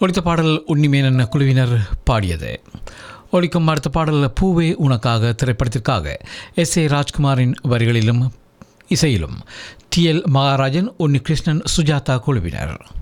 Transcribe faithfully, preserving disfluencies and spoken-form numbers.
ஒலித்த பாடல் உன்னிமேனன் குழுவினர் பாடியது. ஒலிக்கும் அடுத்த பாடல் பூவே உனக்காக திரைப்படத்திற்காக எஸ் ஏ ராஜ்குமாரின் வரிகளிலும் இசையிலும் டி எல் மகாராஜன், உன்னிகிருஷ்ணன், சுஜாதா குழுவினர்.